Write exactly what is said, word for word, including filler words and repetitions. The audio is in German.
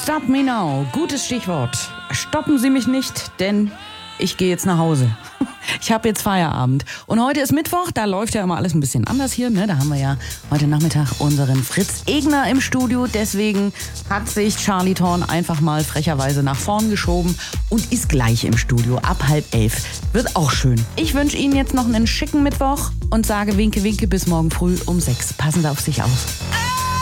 Stop me now. Gutes Stichwort. Stoppen Sie mich nicht, denn ich gehe jetzt nach Hause. Ich habe jetzt Feierabend. Und heute ist Mittwoch, da läuft ja immer alles ein bisschen anders hier. Ne? Da haben wir ja heute Nachmittag unseren Fritz Egner im Studio. Deswegen hat sich Charlie Thorn einfach mal frecherweise nach vorn geschoben und ist gleich im Studio ab halb elf. Wird auch schön. Ich wünsche Ihnen jetzt noch einen schicken Mittwoch und sage Winke, Winke bis morgen früh um sechs. Passen Sie auf sich auf.